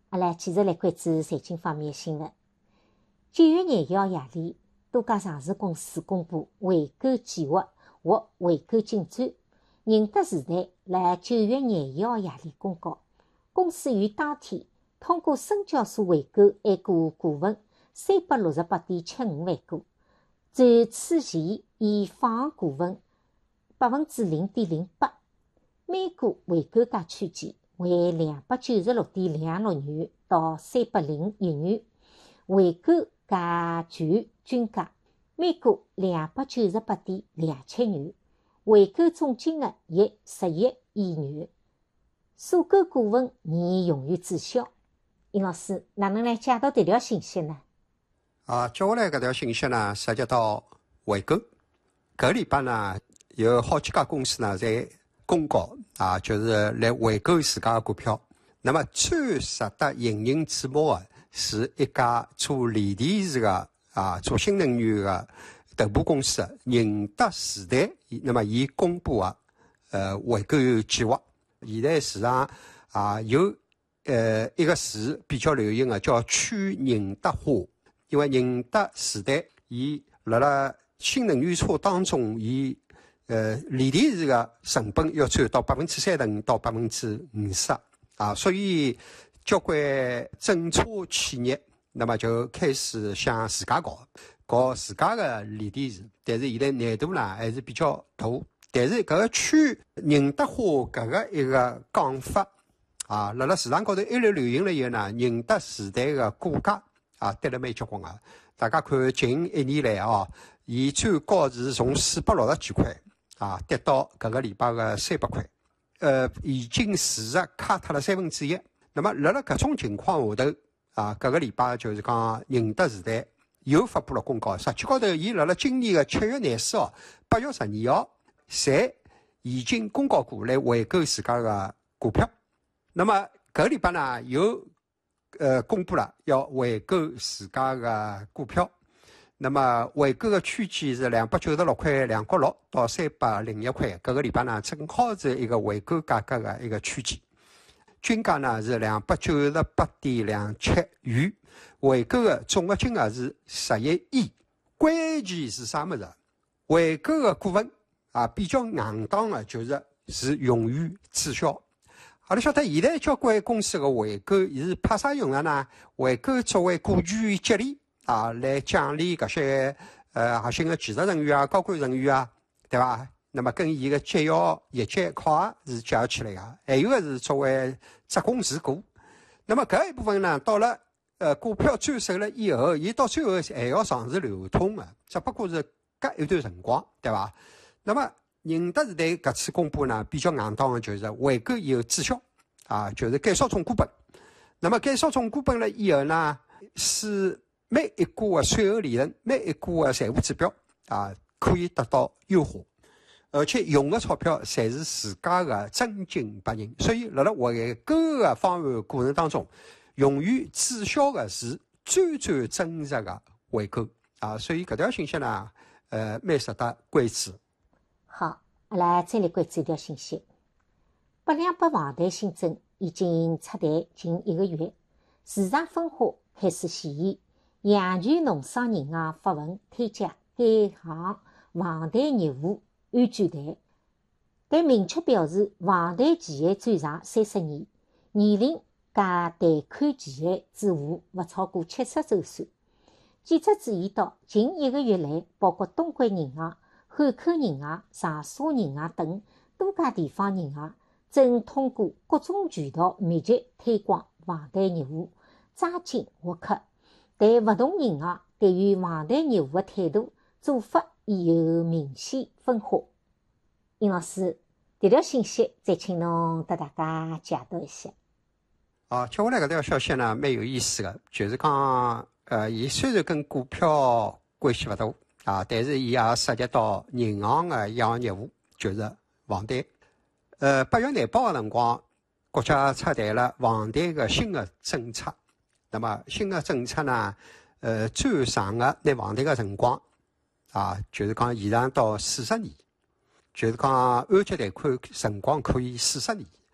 阿拉继续来关注财经方面的新闻。9月廿1号夜里，多家上市公司公布回购计划或回购进展。宁德时代辣9月廿1号夜里公告，公司于当天通过深交所回购A股股份368.75万股，占此前已放股份 0.08%。每股回购价区间为296.26元到301元，回购价权均价每股298.27元，回购总金额约10亿元。所购股份拟用于注销。尹老师，哪能来解读这条信息呢？ 接下来这条信息呢，涉及到回购。搿礼拜呢，有好几家公司呢在公告就是来回购自家的股票。那么最值得引人注目的是一家做锂电池的做新能源的头部公司宁德时代。那么伊公布的回购计划。现在市场有一个词比较流行的叫去宁德化，因为宁德时代伊辣新能源车当中，伊锂电池的成本要占到35%到50%所以交关整车企业那么就开始向自家搞自家的锂电池，但是现在难度呢还是比较大。但是搿个去宁德化搿个一个讲法辣市场高头一直流行了以后呢，宁德时代的股价跌了蛮结棍个。大家看近一年来伊最高是从460几块跌到搿个礼拜的300块，已经市值卡脱了1/3。那么辣搿种情况下头搿个礼拜就是讲宁德时代又发布了公告，实际高头伊辣今年的7月24号、8月12号，侪已经公告过来回购自家的股票。那么搿个礼拜呢又公布了要回购自家的股票。那么回购的区间是296块2角6到301块，搿个礼拜呢正好是一个回购价格的一个区间，均价呢是298.27元，回购的总额金额是11亿。关键是啥物事？回购的股份比较硬当的是用于注销。阿拉晓得现在交关公司的回购是派啥用的呢？回购作为股权激励来奖励搿些核心的技术人员高管人员对伐？那么跟伊个绩效业绩考核是结合起来的。还有个是作为职工持股。那么搿一部分呢，到了股票转手了以后，伊到最后还要上市流通的，只不过是隔一段辰光，对伐？那么宁德时代搿次公布呢，比较硬当的就是回购以后注销就是减少总股本。那么减少总股本了以后呢，是每一股的税后利润、每一股的财务指标可以得到优化，而且用的钞票侪是自家的真金白银。所以辣回购的方案过程当中，用于注销的是最最真实的回购所以搿条信息呢蛮值得关注。 好，阿拉再来关注一条信息。828房贷新政已经出台近1个月，市场分化开始显现。阳泉农商银行发文推介该行房贷业务安全贷，但明确表示房贷期限最长30年，年龄加贷款期限之户勿超过70周岁。记者注意到，近1个月来，包括东莞银行、汉口银行、长沙银行等多家地方银行正通过各种渠道密集推广房贷业务，抓紧获客。但勿同银行对于房贷业务的态度、做法已有明显分化。尹老师，这条信息再请侬给大家解读一下。 接下来搿条消息呢蛮有意思的，就是讲伊虽然跟股票关系勿大但是伊也涉及到银行的一项业务，就是房贷。8月廿8号辰光，国家出台了房贷的新的政策。那么新的政策呢，最长的拿房贷的辰光就是讲延长到40年，就是讲按揭贷款辰光可以40年